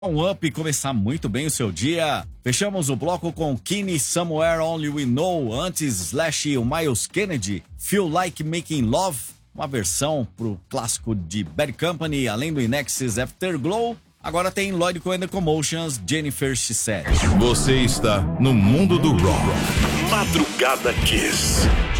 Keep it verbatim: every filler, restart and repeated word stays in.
Um up e começar muito bem o seu dia. Fechamos o bloco com Kenny Somewhere Only We Know, antes Slash e o Miles Kennedy, Feel Like Making Love, uma versão pro clássico de Bad Company, além do Inex's Afterglow. Agora tem Lloyd Cohen and the Commotions, Jennifer She Said. Você está no mundo do rock. Madrugada Kiss.